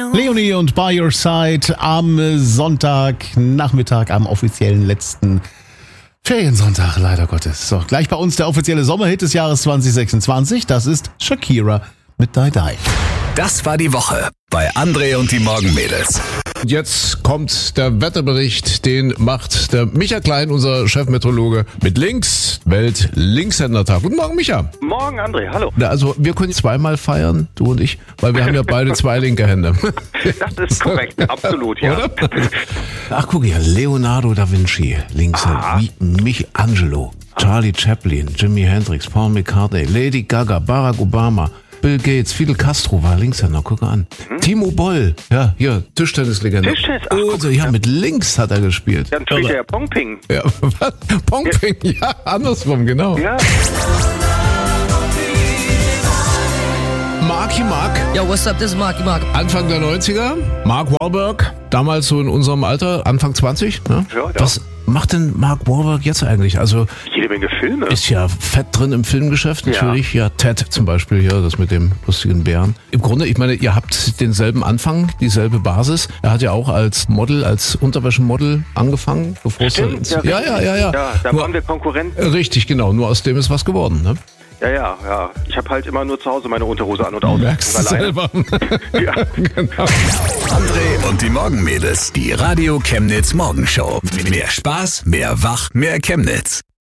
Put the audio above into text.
Leonie und By Your Side am Sonntagnachmittag, am offiziellen letzten Feriensonntag, leider Gottes. So, gleich bei uns der offizielle Sommerhit des Jahres 2026. Das ist Shakira mit Die Die. Das war die Woche bei André und die Morgenmädels. Jetzt kommt der Wetterbericht, den macht der Micha Klein, unser Chefmeteorologe, mit Links, Welt-Linkshändertag. Guten Morgen, Micha. Morgen, André, hallo. Also wir können zweimal feiern, du und ich, weil wir haben ja beide zwei linke Hände. Das ist korrekt, absolut, ja. Oder? Ach, guck hier, Leonardo da Vinci, Linkshänder, Michelangelo, Charlie Chaplin, Jimi Hendrix, Paul McCartney, Lady Gaga, Barack Obama, Bill Gates, Fidel Castro war Linkshänder, guck an. Timo Boll, ja, hier, Tischtennislegende. Tischtennis, ach, Oh, so, ja, mit links hat er gespielt. Dann spielt er Pongping. Ja, was? Pongping, ja, andersrum, genau. Ja. Marky Mark, Yo, what's up? This is Marky Mark. Anfang der 90er, Mark Wahlberg, damals so in unserem Alter, Anfang 20. Ne? Ja. Was macht denn Mark Wahlberg jetzt eigentlich? Also Jede Menge Filme. ist ja fett drin im Filmgeschäft natürlich. Ja, Ted zum Beispiel hier, das mit dem lustigen Bären. Im Grunde, ich meine, ihr habt denselben Anfang, dieselbe Basis. Er hat ja auch als Model, als Unterwäschemodel angefangen. Bevor Stimmt, ja. Ja, da waren wir Konkurrenten. Richtig, genau. Nur aus dem ist was geworden, ne? Ja. Ich habe halt immer nur zu Hause meine Unterhose an und aus. Merkst du selber. Ja. Genau. André und die Morgenmädels, die Radio Chemnitz Morgenshow. Mehr Spaß, mehr Wach, mehr Chemnitz.